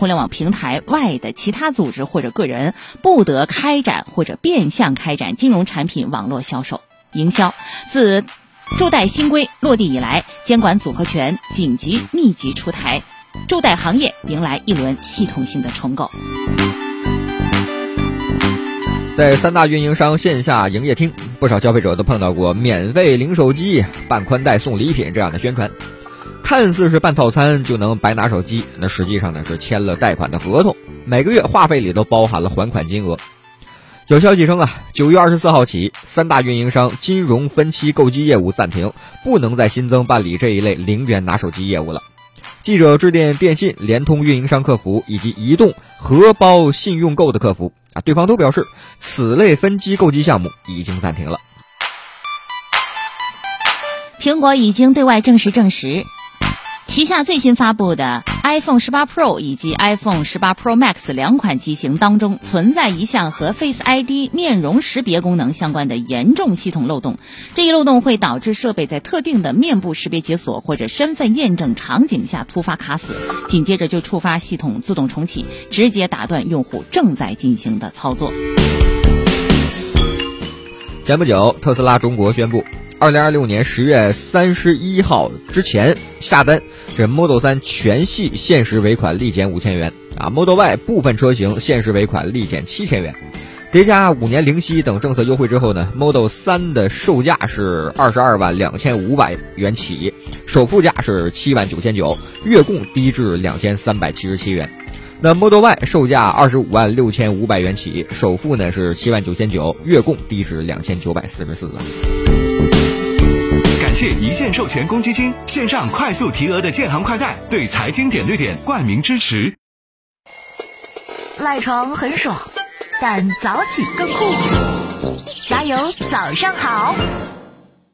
互联网平台外的其他组织或者个人不得开展或者变相开展金融产品网络销售营销。自助贷新规落地以来，监管组合拳紧急密集出台，助贷行业迎来一轮系统性的重构。 在3大运营商线下营业厅，不少消费者都碰到过免费领手机、办宽带送礼品这样的宣传，看似是办套餐就能白拿手机，那实际上呢是签了贷款的合同，每个月话费里都包含了还款金额。有消息称9月24号起，3大运营商金融分期购机业务暂停，不能再新增办理这一类0元拿手机业务了。记者致电电信、联通运营商客服以及移动、荷包信用购的客服对方都表示此类分期购机项目已经暂停了。 苹果已经对外证实旗下最新发布的 iPhone 18 Pro 以及 iPhone 18 Pro Max 两款机型当中存在一项和 Face ID 面容识别功能相关的严重系统漏洞，这一漏洞会导致设备在特定的面部识别解锁或者身份验证场景下突发卡死，紧接着就触发系统自动重启，直接打断用户正在进行的操作。 前不久，特斯拉中国宣布2026年10月31号之前下单，这 Model 3全系限时尾款立减5000元，Model Y 部分车型限时尾款立减7000元。叠加5年零息等政策优惠之后呢 ，Model 3的售价是222500元起，首付价是79900，月供低至2377元。那 Model Y 售价256500元起，首付呢是79900，月供低至2944 感谢一线授权公积金线上快速提额的建行快贷对财经点对点冠名支持。 赖床很爽，但早起更酷。加油，早上好。